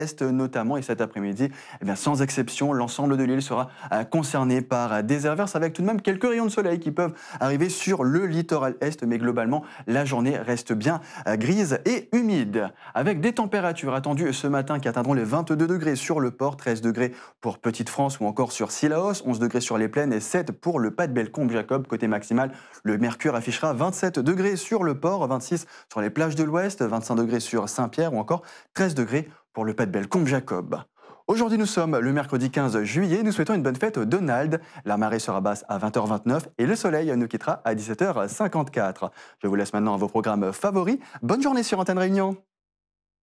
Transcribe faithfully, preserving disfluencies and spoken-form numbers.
Est notamment. Et cet après-midi, eh bien, sans exception, l'ensemble de l'île sera euh, concerné par euh, des averses avec tout de même quelques rayons de soleil qui peuvent arriver sur le littoral est. Mais globalement, la journée reste bien euh, grise et humide. Avec des températures attendues ce matin qui atteindront les vingt-deux degrés sur le port, treize degrés pour Petite-France ou encore sur Sillaos, onze degrés sur les plaines et sept pour le Pas de Belle Combe Jacob. Côté maximal, le mercure affichera vingt-sept degrés sur le port, vingt-six sur les plages de l'Ouest, vingt-cinq degrés sur Saint-Pierre ou encore treize degrés pour le Pas de Belle Combe Jacob. Aujourd'hui, nous sommes le mercredi quinze juillet. Nous souhaitons une bonne fête au Donald. La marée sera basse à vingt heures vingt-neuf et le soleil nous quittera à dix-sept heures cinquante-quatre. Je vous laisse maintenant à vos programmes favoris. Bonne journée sur Antenne Réunion.